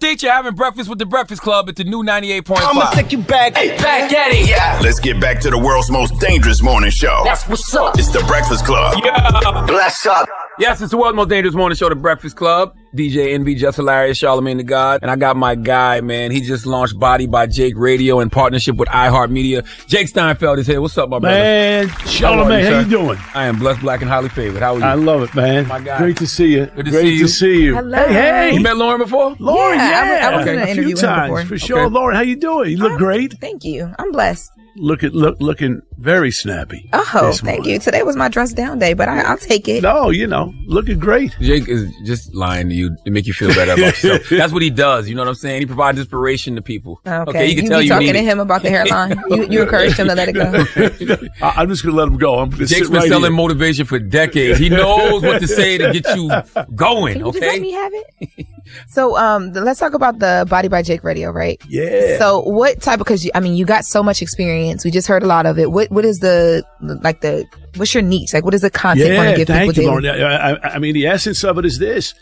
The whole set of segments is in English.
State, you're having breakfast with the Breakfast Club at the new 98.5. I'ma take you back. Hey, back at it. Yeah. Let's get back to the world's most dangerous morning show. That's what's up. It's the Breakfast Club. Yeah. Bless up. Yes, it's the world's most dangerous morning show, the Breakfast Club. DJ Envy, Just Hilarious, Charlamagne the God. And I got my guy, man. He just launched Body by Jake Radio in partnership with iHeartMedia. Jake Steinfeld is here. What's up, my brother? Man, Charlamagne, how you doing? I am blessed, black, and highly favored. How are you? I love it, man. My guy. Great to see you. Good to Great see you. to see you. Hello. Hey. You met Lauren before? Lauren, Yeah, I was in an a interview few with her times before. for sure. Okay. Lauren, how you doing? You look great. Thank you. I'm blessed. Looking very snappy. Oh, this thank morning. you. Today was my dress down day, but I'll take it. No, looking great. Jake is just lying to you to make you feel better about yourself. That's what he does. You know what I'm saying? He provides inspiration to people. Okay. He can you tell be you talking need to it. him about the hairline. You encouraged him to let it go. I'm just going to let him go. I'm going to Jake's sit been right selling here. motivation for decades. He knows what to say to get you going, Can you just okay? let me have it? So, let's talk about the Body by Jake Radio, right? Yeah. So, what type? Because you got so much experience. We just heard a lot of it. What is what's your niche? Like, what is the content you want to give thank people you, daily? Lauren. I mean, the essence of it is this.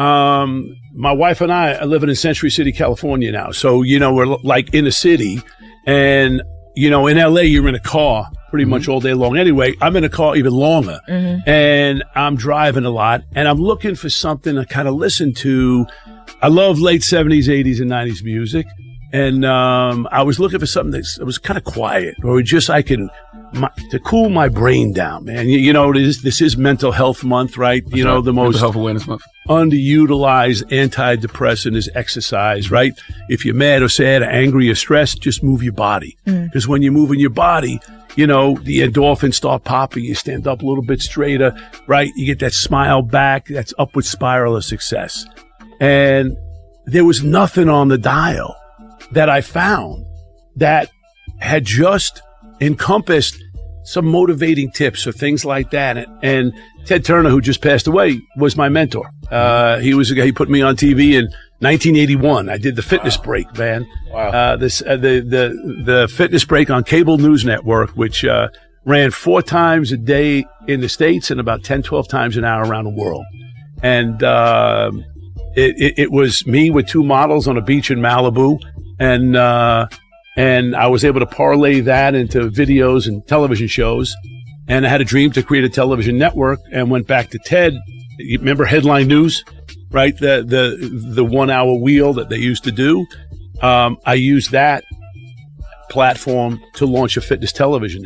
My wife and I are living in Century City, California now. So, we're like in the city. And, in LA, you're in a car pretty much all day long. Anyway, I'm in a car even longer. And I'm driving a lot. And I'm looking for something to kind of listen to. I love late 70s, 80s, and 90s music. And I was looking for something that was kind of quiet, or just to cool my brain down, man. This is Mental Health Month, right? That's right. The most Mental Health Awareness Month. underutilized antidepressant is exercise, right? If you're mad or sad or angry or stressed, just move your body. Because when you're moving your body, the endorphins start popping. You stand up a little bit straighter, right? You get that smile back. That's upward spiral of success. And there was nothing on the dial that I found that had just encompassed some motivating tips or things like that. And Ted Turner, who just passed away, was my mentor. He put me on TV in 1981. I did the Fitness Break, man. Wow. The Fitness Break on Cable News Network, which ran 4 times a day in the States and about 10, 12 times an hour around the world. And it was me with 2 models on a beach in Malibu. And I was able to parlay that into videos and television shows. And I had a dream to create a television network and went back to Ted. You remember Headline News, right? The 1 hour wheel that they used to do. I used that platform to launch a fitness television